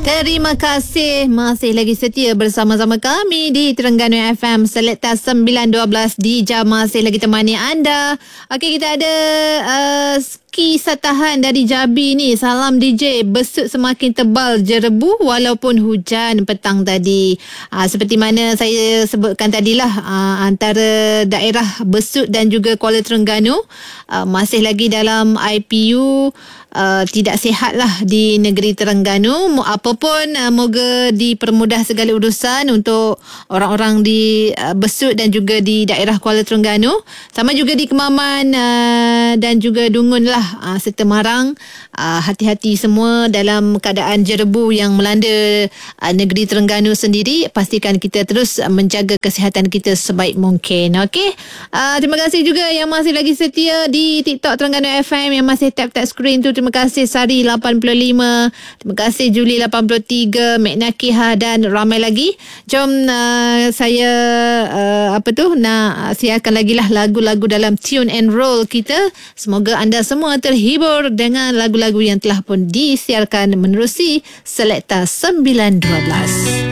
Terima kasih masih lagi setia bersama-sama kami di Terengganu FM Selekta 912 di jam masih lagi temani anda. Okey, kita ada kisah tahan dari Jabi ni. Salam DJ, besut semakin tebal jerebu walaupun hujan petang tadi. Seperti mana saya sebutkan tadilah, antara daerah Besut dan juga Kuala Terengganu masih lagi dalam IPU. Tidak sihatlah di negeri Terengganu. Apapun, moga dipermudah segala urusan untuk orang-orang di Besut dan juga di daerah Kuala Terengganu, sama juga di Kemaman dan juga Dungun lah, serta Marang. Hati-hati semua dalam keadaan jerebu yang melanda negeri Terengganu sendiri. Pastikan kita terus menjaga kesihatan kita sebaik mungkin. Okey, terima kasih juga yang masih lagi setia di TikTok Terengganu FM, yang masih tap-tap screen tu. Terima kasih Sari 85, terima kasih Juli 83, Mekna Kiha dan ramai lagi. Jom saya nak siarkan lagi lah lagu-lagu dalam Tune and Roll kita. Semoga anda semua terhibur dengan lagu-lagu yang telah pun disiarkan menerusi Selekta 912.